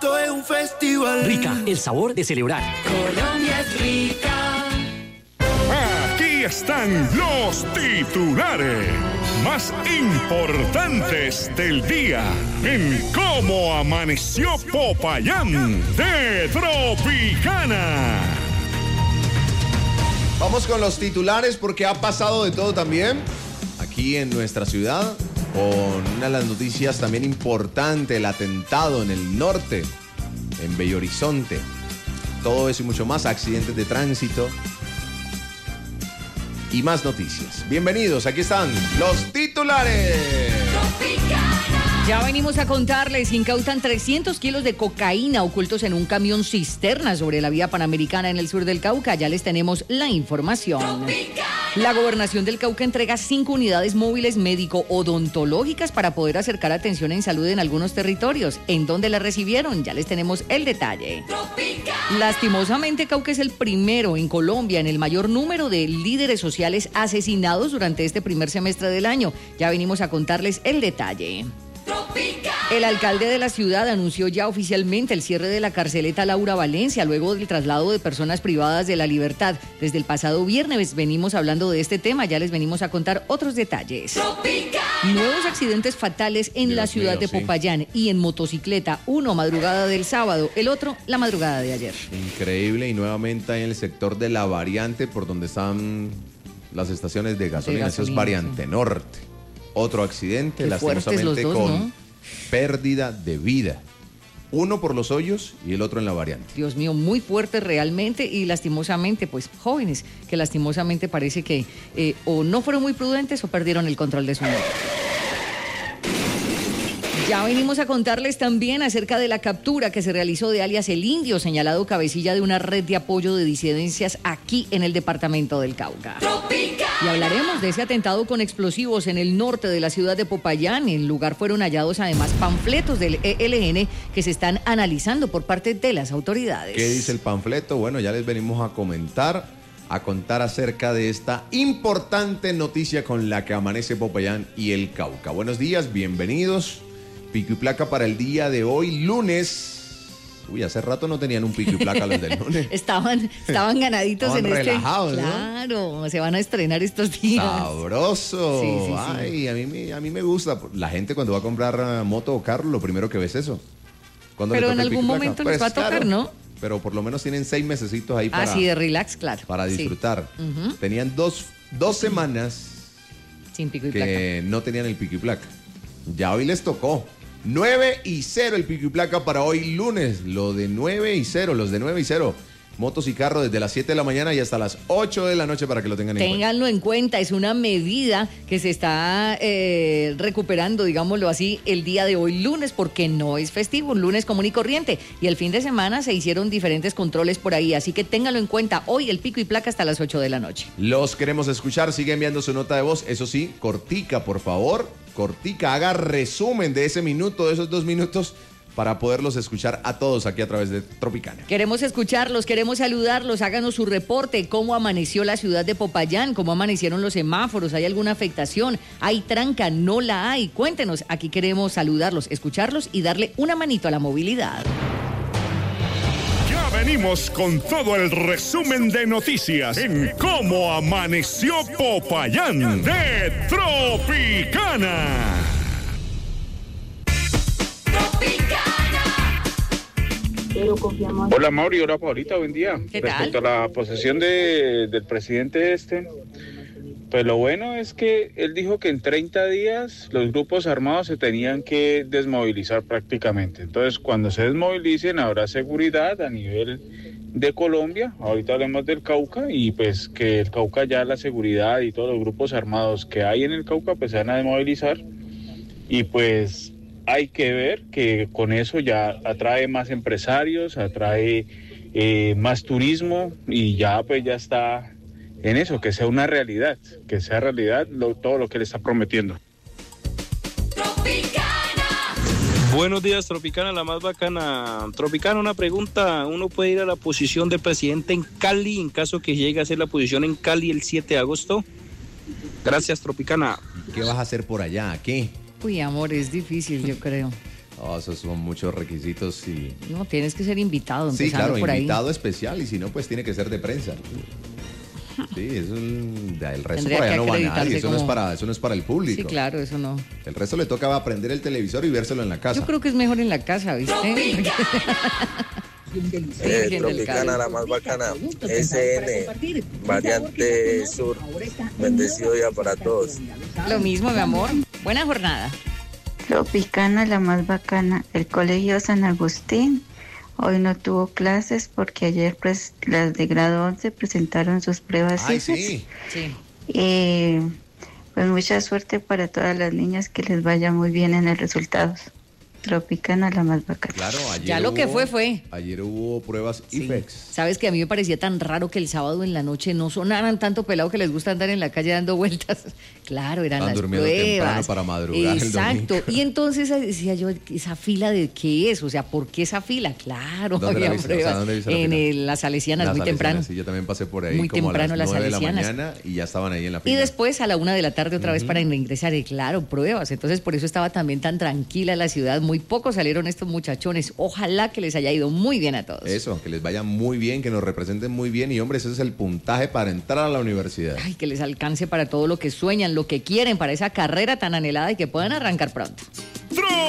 esto es un festival. Rica, el sabor de celebrar. Colombia es rica. Aquí están los titulares más importantes del día en Cómo Amaneció Popayán de Tropicana. Vamos con los titulares porque ha pasado de todo también aquí en nuestra ciudad, con una de las noticias también importante, el atentado en el norte, en Bello Horizonte. Todo eso y mucho más, accidentes de tránsito y más noticias. Bienvenidos, aquí están los titulares. Ya venimos a contarles, incautan 300 kilos de cocaína ocultos en un camión cisterna sobre la vía Panamericana en el sur del Cauca. Ya les tenemos la información. La Gobernación del Cauca entrega 5 unidades móviles médico-odontológicas para poder acercar atención en salud en algunos territorios. ¿En dónde la recibieron? Ya les tenemos el detalle. Lastimosamente, Cauca es el primero en Colombia en el mayor número de líderes sociales asesinados durante este primer semestre del año. Ya venimos a contarles el detalle. El alcalde de la ciudad anunció ya oficialmente el cierre de la carceleta Laura Valencia luego del traslado de personas privadas de la libertad. Desde el pasado viernes venimos hablando de este tema, ya les venimos a contar otros detalles. Nuevos accidentes fatales en la ciudad de Popayán y en motocicleta, uno madrugada del sábado, el otro la madrugada de ayer. Increíble, y nuevamente en el sector de la variante por donde están las estaciones de gasolina, eso es variante norte. Otro accidente, lastimosamente dos, con ¿no? pérdida de vida. Uno por los hoyos y el otro en la variante. Dios mío, muy fuerte realmente y lastimosamente, pues jóvenes que lastimosamente parece que o no fueron muy prudentes o perdieron el control de su moto. Ya venimos a contarles también acerca de la captura que se realizó de alias El Indio, señalado cabecilla de una red de apoyo de disidencias aquí en el departamento del Cauca. Y hablaremos de ese atentado con explosivos en el norte de la ciudad de Popayán. En el lugar fueron hallados además panfletos del ELN que se están analizando por parte de las autoridades. ¿Qué dice el panfleto? Bueno, ya les venimos a contar acerca de esta importante noticia con la que amanece Popayán y el Cauca. Buenos días, bienvenidos. Pico y placa para el día de hoy, lunes. Uy, hace rato no tenían un pico y placa los del lunes. Estaban ganaditos en relajados, este. Claro, ¿no? Se van a estrenar estos días. Sabroso. Sí. Ay, a mí me gusta. La gente cuando va a comprar moto o carro, lo primero que ve es eso. Pero en algún momento les va a tocar, claro, ¿no? Pero por lo menos tienen 6 mesecitos ahí para... sí, de relax, claro. Para disfrutar. Sí. Uh-huh. Tenían dos semanas sin pico y placa. Que no tenían el pico y placa. Ya hoy les tocó. 9-0 el pico y placa para hoy lunes. Los de 9-0. Motos y carros desde las 7 de la mañana y hasta las 8 de la noche para que lo tengan en cuenta. Ténganlo en cuenta, es una medida que se está recuperando, digámoslo así, el día de hoy lunes, porque no es festivo, un lunes común y corriente. Y el fin de semana se hicieron diferentes controles por ahí, así que ténganlo en cuenta. Hoy el pico y placa hasta las 8 de la noche. Los queremos escuchar, sigue enviando su nota de voz, eso sí, cortica, por favor. Cortica, haga resumen de ese minuto, de esos 2 minutos, para poderlos escuchar a todos aquí a través de Tropicana. Queremos escucharlos, queremos saludarlos, háganos su reporte, cómo amaneció la ciudad de Popayán, cómo amanecieron los semáforos, ¿hay alguna afectación? ¿Hay tranca? ¿No la hay? Cuéntenos, aquí queremos saludarlos, escucharlos y darle una manito a la movilidad. Ya venimos con todo el resumen de noticias en Cómo Amaneció Popayán de Tropicana. Hola Mauri, hola Paulita, buen día. Respecto a la posesión del presidente pues lo bueno es que él dijo que en 30 días los grupos armados se tenían que desmovilizar prácticamente. Entonces cuando se desmovilicen habrá seguridad a nivel de Colombia. Ahorita hablemos del Cauca y pues que el Cauca ya la seguridad y todos los grupos armados que hay en el Cauca pues se van a desmovilizar y pues hay que ver que con eso ya atrae más empresarios, atrae más turismo y ya pues ya está en eso, que sea una realidad, todo lo que le está prometiendo. Buenos días, Tropicana, la más bacana. Tropicana, una pregunta, ¿uno puede ir a la posición de presidente en Cali en caso que llegue a ser la posición en Cali el 7 de agosto? Gracias, Tropicana. ¿Qué vas a hacer por allá? ¿Qué? Uy, amor, es difícil, yo creo. Oh, esos son muchos requisitos y... No, tienes que ser invitado. Sí, claro, por invitado ahí. especial y si no, pues tiene que ser de prensa. Sí, eso el resto Tendría por allá que no va nadie, eso, acreditarse eso no es para el público. Sí, claro, eso no. El resto le toca aprender el televisor y vérselo en la casa. Yo creo que es mejor en la casa, ¿viste? Tropicana, la más bacana. SN, variante sur. Bendecido día para todos. Lo mismo, mi amor. Buena jornada. Tropicana, la más bacana. El Colegio San Agustín hoy no tuvo clases porque ayer pues las de grado 11 presentaron sus pruebas. Ay, sí. Pues mucha suerte para todas las niñas, que les vaya muy bien en el resultados. Tropicana, la más bacana. Claro, ayer Ya lo que fue. Ayer hubo pruebas IFEX. Sabes que a mí me parecía tan raro que el sábado en la noche no sonaran tanto pelado que les gusta andar en la calle dando vueltas. Claro, eran las durmiendo pruebas. temprano para madrugar. Exacto. El domingo. Y entonces decía yo, ¿esa fila de qué es? O sea, ¿por qué esa fila? Claro, ¿Dónde había viste? pruebas. O sea, ¿dónde viste la fila? En las Salesianas, Las muy Salesianas, temprano. Sí, yo también pasé por ahí Muy como temprano a las 9 de la Salesianas. mañana y ya estaban ahí en la fila. Y después a la 1 de la tarde otra vez para ingresar. Y claro, pruebas. Entonces por eso estaba también tan tranquila la ciudad. Muy pocos salieron estos muchachones. Ojalá que les haya ido muy bien a todos. Eso, que les vaya muy bien, que nos representen muy bien. Y hombre, ese es el puntaje para entrar a la universidad. Ay, que les alcance para todo lo que sueñan, lo que quieren, para esa carrera tan anhelada y que puedan arrancar pronto.